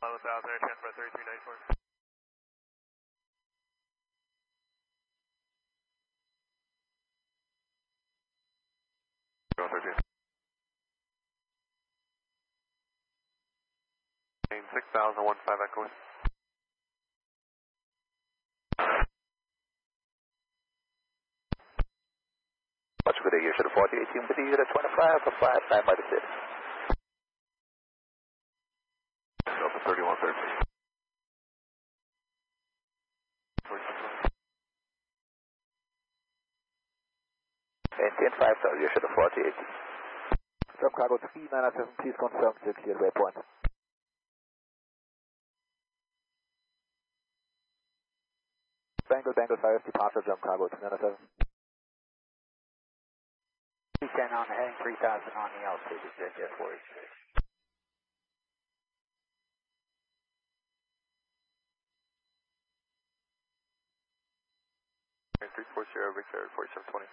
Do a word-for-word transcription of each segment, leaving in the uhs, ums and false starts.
one thousand, air transfer thirty-three ninety-four. thirteen. six thousand, one five echo. Much good year, should have forty eighteen with the unit twenty-five for five nine by the six. Delta thirty-one thirteen. Maintain five thousand, you should have forty eighteen. From cargo three nine seven, please confirm the clear waypoint. Bangle, Bangle five, departure jump cargo three nine seven. two ten on the heading, three thousand on the altitude, J J forty-six. three four zero, Victor, forty-seven twenty.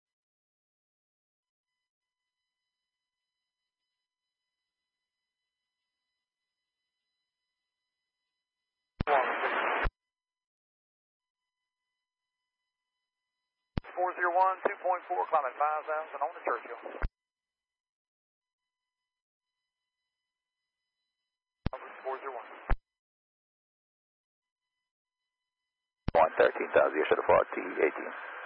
four zero one, two point four, climbing five thousand on the Churchill. four zero one. one thirteen thousand, you should have forty eighteen.